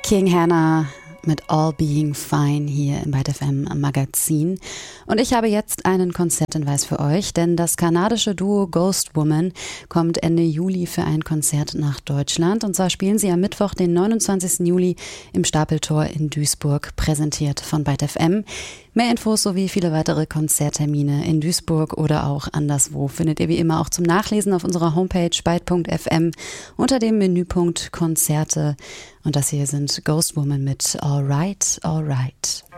King Hannah mit All Being Fine hier im Byte FM Magazin. Und ich habe jetzt einen Konzerthinweis für euch, denn das kanadische Duo Ghost Woman kommt Ende Juli für ein Konzert nach Deutschland. Und zwar spielen sie am Mittwoch, den 29. Juli im Stapeltor in Duisburg, präsentiert von Byte FM. Mehr Infos sowie viele weitere Konzerttermine in Duisburg oder auch anderswo findet ihr wie immer auch zum Nachlesen auf unserer Homepage byte.fm unter dem Menüpunkt Konzerte. Und das hier sind Ghost Woman mit All Right, All Right.